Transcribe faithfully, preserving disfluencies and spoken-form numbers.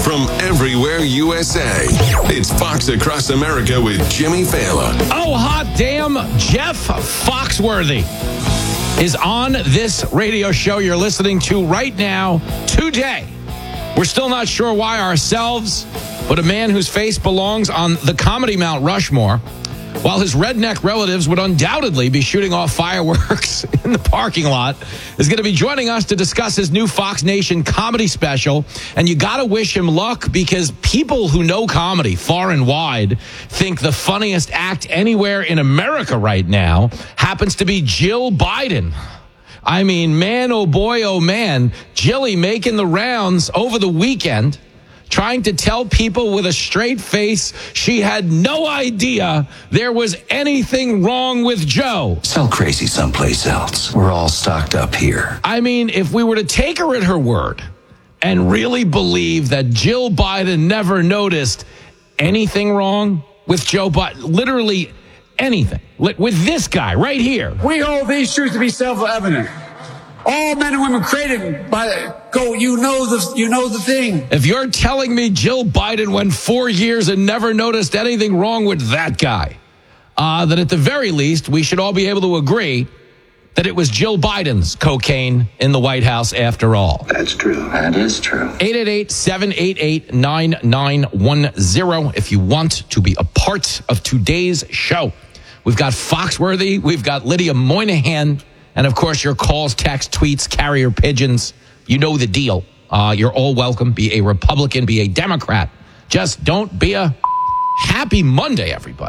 from everywhere U S A. It's Fox Across America with Jimmy Fallon. Oh, hot damn, Jeff Foxworthy is on this radio show you're listening to right now, today. We're still not sure why ourselves, but a man whose face belongs on the comedy Mount Rushmore, while his redneck relatives would undoubtedly be shooting off fireworks in the parking lot, is going to be joining us to discuss his new Fox Nation comedy special. And you got to wish him luck, because people who know comedy far and wide think the funniest act anywhere in America right now happens to be Jill Biden. I mean, man, oh boy, oh man, Jilly making the rounds over the weekend, trying to tell people with a straight face she had no idea there was anything wrong with Joe. Sell crazy someplace else. We're all stocked up here. I mean, if we were to take her at her word and really believe that Jill Biden never noticed anything wrong with Joe Biden, literally anything, with this guy right here. We hold these truths to be self-evident. All men and women created by go. You know the you know the thing. If you're telling me Jill Biden went four years and never noticed anything wrong with that guy, uh, then at the very least we should all be able to agree that it was Jill Biden's cocaine in the White House after all. That's true. That is true. eight eight eight, seven eight eight, nine nine one zero if you want to be a part of today's show. We've got Foxworthy, we've got Lydia Moynihan, and of course your calls, texts, tweets, carrier pigeons. You know the deal. Uh, you're all welcome. Be a Republican, be a Democrat. Just don't be a happy Monday, everybody.